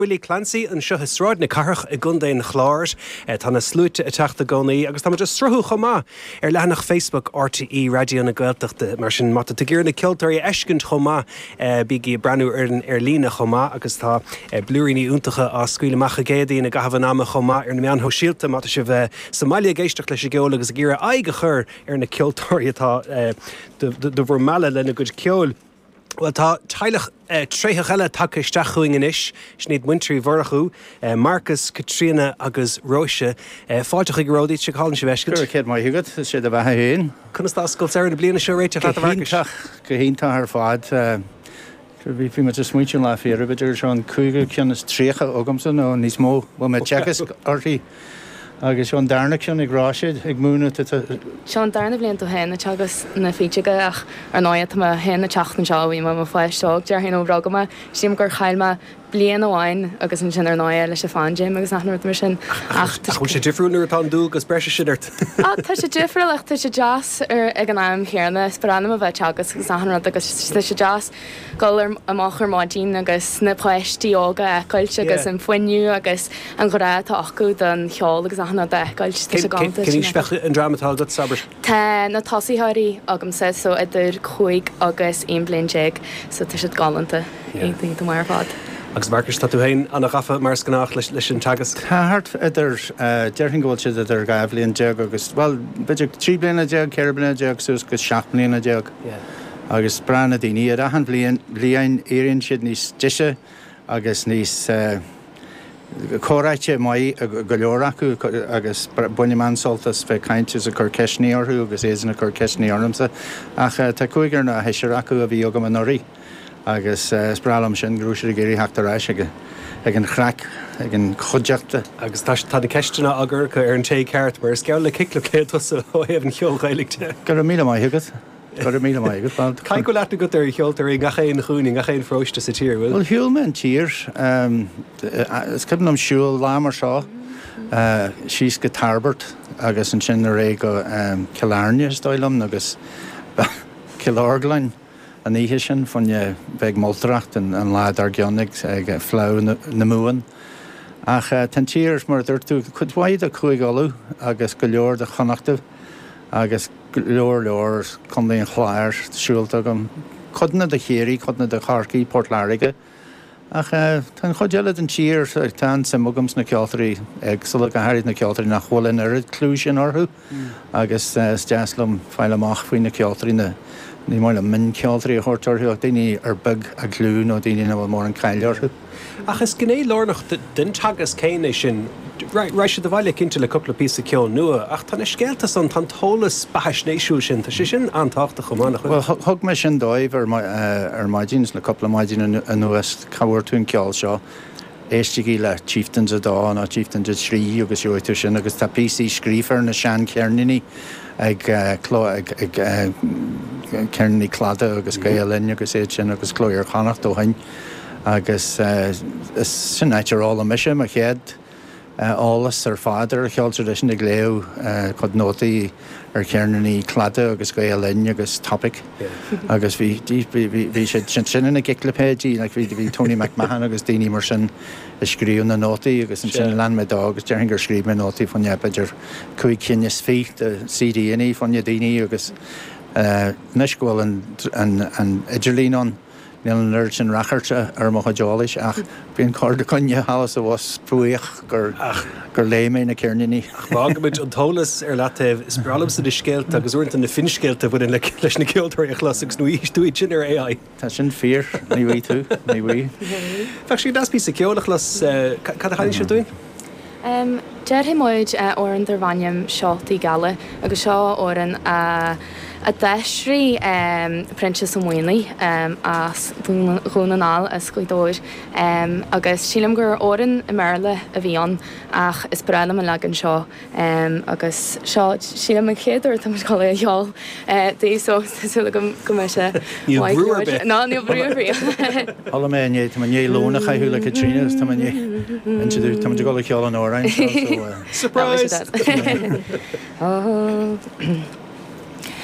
Willie Clancy an seo hisráid na carach I gundéin chláir tá na slúte I teachta gcónaí agus tá just strathú chomá leanach Facebook RTE radio na Gaeltachta mar sin mata tá gur na ceoltóirí eiscint chomá bígí breanú ar lína chomá agus tá blúirí úntacha á scuileachcha géadaí na gahabhanama chomá ar na meán hoisiilta mata si bheith Somalia géisteach leis geol agus gira aige chur ar na ceoltóirí atá do bhór meile lena go ceol. Well, tá teilech tréthe eile take isteach chuing in isis, sníad muintrí bhorachú, Marcus, Katrina agus Roise, fáilte chu goródaí se chálann se bheiscint. Cur céad mai hugad, sé de bheithe héin. Conas tá scoilteir na bliana seo réite a bharcas? Go hínta ar fád, bhí fi me smuitiún le féar, beidir seán cúige ceannas tríocha ógamsa nó níos mó, bh me teachas ortí. Agus seán darna ceann ag ráisiid ag múna Seán darna blion tú héna teagas na fíteige ach ar náiad tá héna teachtan seáí má fáisteach dear héana óbragama sim gur chailma blian amháin agus an sin ar náid leis fáin agus nach mar sin ach chuil sé difriúnar atá dú agus breise siidirt. Tá sé difriúil ach tá sé jazz ar ag an am chéarna speranna a bheith teagas agus nachrad agus sé jazz golar amachar mádín agus na pleisttí óga eáilte agus an foiinniu agus an chorá tá acu don cheol agus achna de eáilte gáanta. Cin speach an dramatá go sabar? Tá na tosaíthirí agam sé so idir chuig agus aon blion déag so tá sé galanta éon tú mar fád. Agus Marcus tá tú hain anna gafa mar scanach leis an teagas? Táthart idir dearthain ghil siad idir gaibh blion déag agus bhil beidir 3 bliana déag, 4 bliana déag suas go 7 bliana déag. Agus brana daoine a rahan blion éironn siad níos deise agus níos córáite mai go leor acu agus buine mansoltas bheith cainteas a chur ceisní orthú agus éanna chur ceisní ormsa ach tá cuaigear na heisir acu a bhí agam an orí agus sprálam sin grúisiir géirí heachtaráis ag an chrac ag an chudeachta. Agus tá na ceistena agur go ar an té ceart mar sceall le cicla clétosa ó éh an cheol gaiiligte. Gur a míle mai hugad. Gur a míle mai hugad. Cain go leat go ar cheoltar í gachéin chuúning gachéin fróiste sa tír bhfuil? Well, hiúil an tír is cibn am siúil lámar seo síos go Tarbert agus an sin ré go Killarney stoilm agus Killarglain an ihe sin fanne bheith moltracht an lád ar geonnig ag flá na múan. Ach tan tírs mar dúirtú chudhaid a chuig galú agus go leor de chonachta agus leor chumlaíon chláir siúilta go chudna de chéirí, chudna de charcaí Portlairige. Ach tan chudeile an tír tan sem mugams na ceoltarí ag sula go hairid na ceoltarí nach chhuilinn ar clúsin orthú agus steaslam fáil amach faoin na ceoltarí na ní máil a min ceoltarí a chóirtarthaí daoine ar bug a glún ó daoine na bhfuil mór an caiileorthu. Ach is gné lárnach den tagas céine sin Reise de bhaile cinnte le coppla pí a ceol nua ach tá scéalta san tan tólas baisnéisiú sin tá sé sin antáachta chumánach. Well thug me sin dóibh ar maidíns le coppla maidín an nuas cabhair tún ceol seo éistigí le chieftains a dá ná chieftains a srí agus joitir sin agus tá PC scrífar na sean cearnaí ag cearnaí clada agus gaolinn agus éid sin agus clóir chanacht ó hain agus sin éitirrála mise a chéad álas ar fáidir cheoltar leis na gléú chud nótaí ar cearnaí clada agus gaolinn agus topic agus bhí sé sin na giclapéidí le bhí Tony McMahon agus daoine mar sin scríú na nótaí agus an sin lean medá agus dearthain gur scríb na nótaí fanne beidir chuig cinnes fí de CD fanne daoine agus nuiscúil an idirlín níl an nerd sin racharte ar mo chaáis ach bíon códa conne halas a bhs pruíoch gur léméin na cearnaí. Mágamid an tólas ar leataibh is bralam sa scéalta agus uirta na finscéalta bhfuin leis na ceoltóirí a chlasach nuí dúid sin ar AI. Tá sin fír ní bhí tú ní bhí. Fe sí das bí sa ceolach las cad a chaine sé dúin? Deir muid óran ar bhaim seotaí gala agus seo óran a deisrí Princess Amhaoinaí as dhúnanáil a scuidóir agus sílam gur óran i Merle a bhíon ach is brelam an legan seo agus seo sílam an chéidir tá mar chola heol déosúla go me se ná níl brúhí. Alla mé tá né lóna chaithúla Katrina tá tá go cheol an órain. Surprise!